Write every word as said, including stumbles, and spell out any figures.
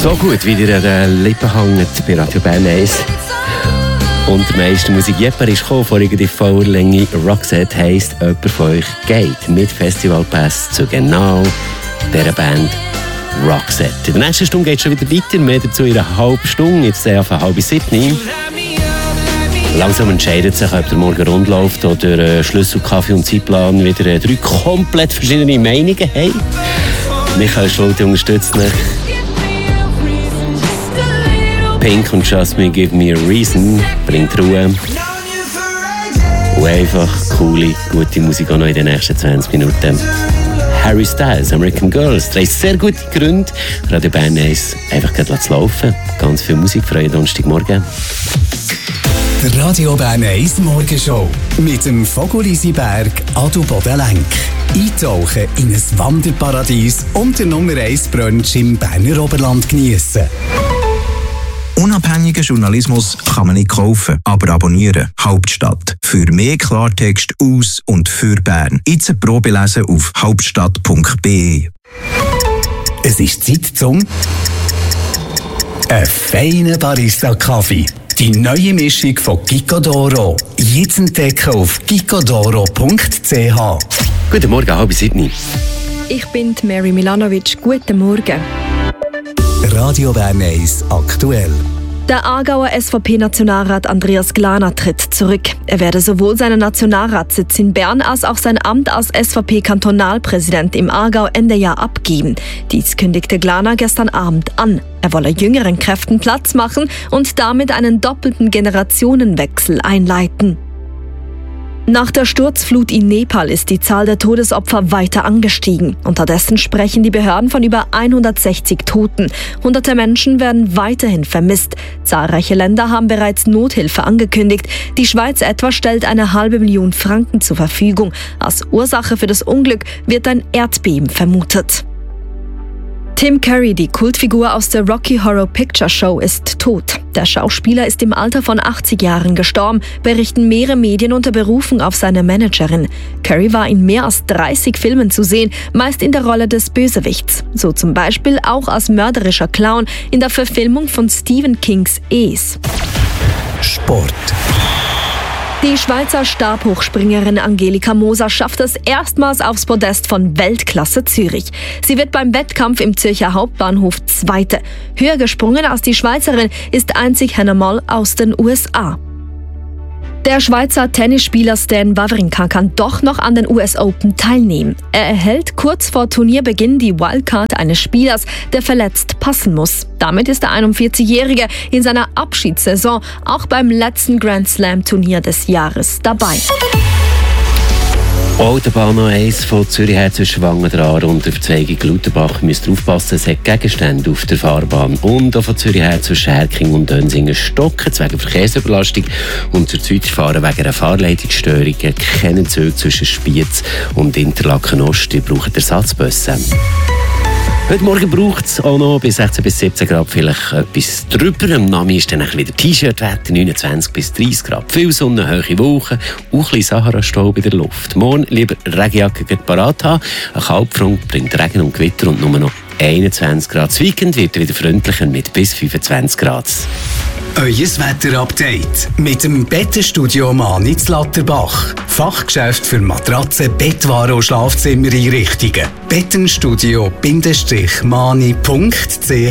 So gut, wie ihr an den Lippen hängt bei Radio Bern eins. Und die meiste Musik Jepper ist gekommen, vorhin die Vorlänge Roxette heisst, jemand von euch geht mit Festivalpass zu genau dieser Band Roxette. In der nächsten Stunde geht es schon wieder weiter, mehr dazu in einer halben Stunde, jetzt auf eine halbe sieben. Langsam entscheidet sich, ob der Morgen rund läuft oder äh, Schlüssel, Kaffee und Zeitplan wieder äh, drei komplett verschiedene Meinungen haben. Michael Schulte unterstützt mich. Pink und Just Me Give Me a Reason bringt Ruhe. Und einfach coole, gute Musik auch noch in den nächsten zwanzig Minuten. Harry Styles, American Girls, drei sehr gute Gründe, Radio Bern eins einfach gerade zu laufen. Ganz viel Musik für euch Donnerstagmorgen. Die Radio Bern eins Morgenshow mit dem Vogel-Isiberg Adelboden Lenk. Eintauchen in ein Wanderparadies und den Nummer eins Brunch im Berner Oberland geniessen. Unabhängigen Journalismus kann man nicht kaufen, aber abonnieren. Hauptstadt. Für mehr Klartext aus und für Bern. Jetzt eine Probe lesen auf hauptstadt punkt b e. Es ist Zeit zum ein feiner Barista-Kaffee. Die neue Mischung von Gicodoro. Jetzt entdecken auf gicodoro punkt c h. Guten Morgen, halb Sydney. Ich bin Mary Milanovic. Guten Morgen. Radio Bern eins aktuell. Der Aargauer S V P-Nationalrat Andreas Glaner tritt zurück. Er werde sowohl seinen Nationalratssitz in Bern als auch sein Amt als S V P-Kantonalpräsident im Aargau Ende Jahr abgeben. Dies kündigte Glaner gestern Abend an. Er wolle jüngeren Kräften Platz machen und damit einen doppelten Generationenwechsel einleiten. Nach der Sturzflut in Nepal ist die Zahl der Todesopfer weiter angestiegen. Unterdessen sprechen die Behörden von über hundertsechzig Toten. Hunderte Menschen werden weiterhin vermisst. Zahlreiche Länder haben bereits Nothilfe angekündigt. Die Schweiz etwa stellt eine halbe Million Franken zur Verfügung. Als Ursache für das Unglück wird ein Erdbeben vermutet. Tim Curry, die Kultfigur aus der Rocky Horror Picture Show, ist tot. Der Schauspieler ist im Alter von achtzig Jahren gestorben, berichten mehrere Medien unter Berufung auf seine Managerin. Curry war in mehr als dreißig Filmen zu sehen, meist in der Rolle des Bösewichts. So zum Beispiel auch als mörderischer Clown in der Verfilmung von Stephen Kings Es. Sport. Die Schweizer Stabhochspringerin Angelika Moser schafft es erstmals aufs Podest von Weltklasse Zürich. Sie wird beim Wettkampf im Zürcher Hauptbahnhof Zweite. Höher gesprungen als die Schweizerin ist einzig Hannah Moll aus den U S A. Der Schweizer Tennisspieler Stan Wawrinka kann doch noch an den U S Open teilnehmen. Er erhält kurz vor Turnierbeginn die Wildcard eines Spielers, der verletzt passen muss. Damit ist der einundvierzigjährige in seiner Abschiedssaison auch beim letzten Grand Slam Turnier des Jahres dabei. Autobahn eins von Zürich her zwischen Wangen und der Verzweigung Lauterbach. Ihr müsst aufpassen, es hat Gegenstände auf der Fahrbahn. Und auch von Zürich her zwischen Herking und Dönsingen stocken wegen Verkehrsüberlastung. Und zurzeit fahren wegen einer Fahrleitungsstörung keine Züge zwischen Spiez und Interlaken Ost. Ihr braucht Ersatzbusse. Heute Morgen braucht es auch noch bis sechzehn bis siebzehn Grad vielleicht etwas drüber. Am Nami ist dann wieder T-Shirt-Wetter, neunundzwanzig bis dreißig Grad. Viel Sonne, hohe Wolken und ein bisschen Sahara-Staub in der Luft. Morgen lieber Regenjacke parat haben. Eine Kaltfront bringt Regen und Gewitter und nur noch einundzwanzig Grad. Das Weekend wird wieder freundlicher mit bis fünfundzwanzig Grad. Euer Wetter-Update mit dem Bettenstudio Mani zu Latterbach. Fachgeschäft für Matratzen, Bettwaren und Schlafzimmereinrichtungen. bettenstudio Bindestrich mani punkt c